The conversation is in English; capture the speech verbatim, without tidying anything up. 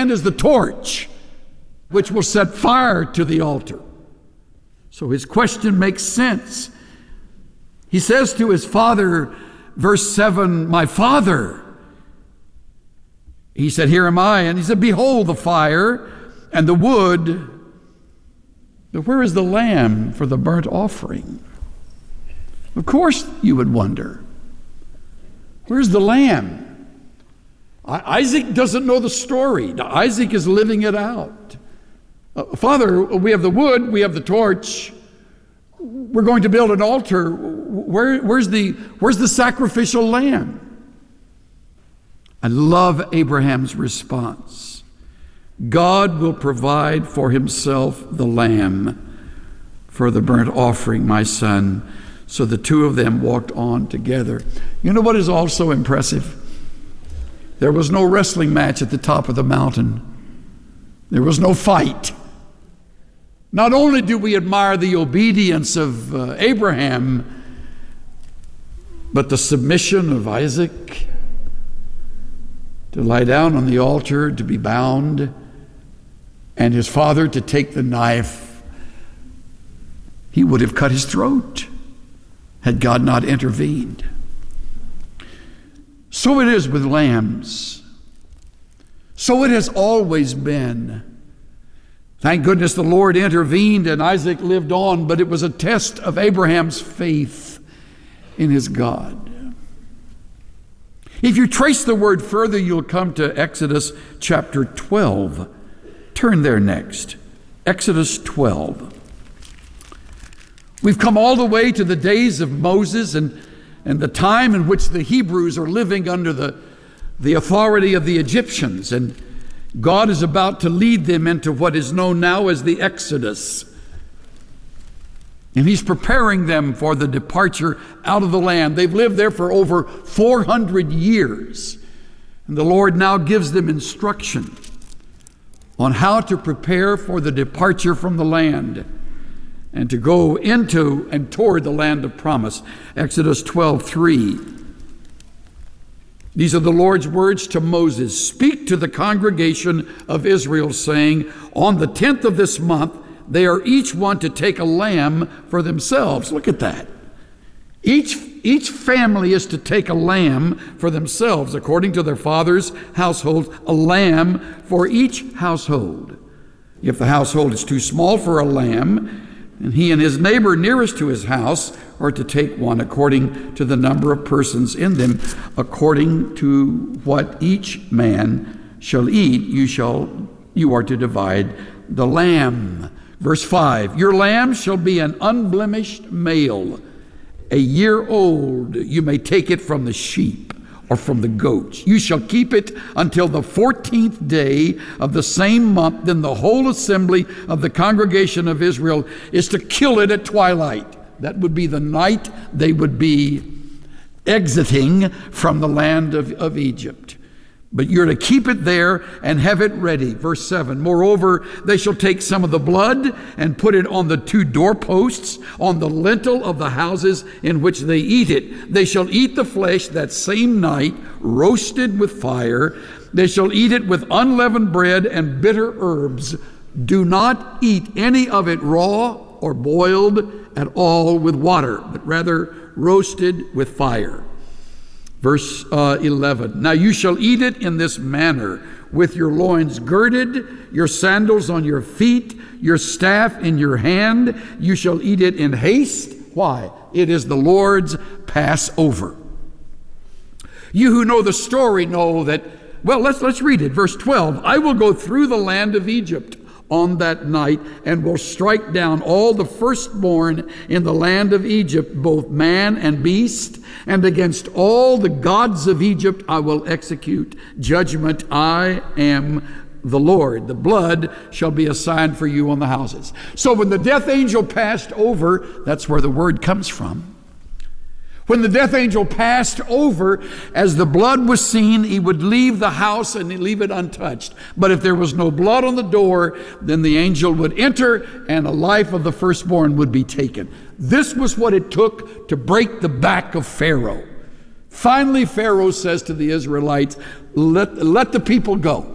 hand is the torch, which will set fire to the altar. So his question makes sense. He says to his father, verse seven, my father. He said, here am I. And he said, behold the fire and the wood, but where is the lamb for the burnt offering? Of course you would wonder, where's the lamb? Isaac doesn't know the story. Isaac is living it out. Uh, Father, we have the wood, we have the torch. We're going to build an altar. Where, where's the, where's the sacrificial lamb? I love Abraham's response. God will provide for himself the lamb for the burnt offering, my son. So the two of them walked on together. You know what is also impressive? There was no wrestling match at the top of the mountain. There was no fight. Not only do we admire the obedience of uh, Abraham, but the submission of Isaac to lie down on the altar, to be bound, and his father to take the knife. He would have cut his throat had God not intervened. So it is with lambs. So it has always been. Thank goodness the Lord intervened and Isaac lived on, but it was a test of Abraham's faith in his God. If you trace the word further, you'll come to Exodus chapter twelve. Turn there next. Exodus twelve. We've come all the way to the days of Moses and and the time in which the Hebrews are living under the, the authority of the Egyptians. And God is about to lead them into what is known now as the Exodus. And he's preparing them for the departure out of the land. They've lived there for over four hundred years. And the Lord now gives them instruction on how to prepare for the departure from the land and to go into and toward the land of promise. Exodus twelve three. These are the Lord's words to Moses. Speak to the congregation of Israel, saying, on the tenth of this month, they are each one to take a lamb for themselves. Look at that. Each, each family is to take a lamb for themselves, according to their father's household, a lamb for each household. If the household is too small for a lamb, and he and his neighbor nearest to his house are to take one according to the number of persons in them, according to what each man shall eat, you shall you are to divide the lamb. Verse five, your lamb shall be an unblemished male, a year old. You may take it from the sheep or from the goats. You shall keep it until the fourteenth day of the same month. Then the whole assembly of the congregation of Israel is to kill it at twilight. That would be the night they would be exiting from the land of, of Egypt. But you're to keep it there and have it ready. Verse seven, moreover, they shall take some of the blood and put it on the two doorposts, on the lintel of the houses in which they eat it. They shall eat the flesh that same night, roasted with fire. They shall eat it with unleavened bread and bitter herbs. Do not eat any of it raw or boiled at all with water, but rather roasted with fire. Verse uh, eleven, now you shall eat it in this manner, with your loins girded, your sandals on your feet, your staff in your hand. You shall eat it in haste. Why? It is the Lord's Passover. You who know the story know that, well, let's, let's read it. Verse twelve, I will go through the land of Egypt on that night, and will strike down all the firstborn in the land of Egypt, both man and beast, and against all the gods of Egypt I will execute judgment. I am the Lord. The blood shall be a sign for you on the houses. So when the death angel passed over, that's where the word comes from. When the death angel passed over, as the blood was seen, he would leave the house and leave it untouched. But if there was no blood on the door, then the angel would enter and the life of the firstborn would be taken. This was what it took to break the back of Pharaoh. Finally, Pharaoh says to the Israelites, let, let the people go.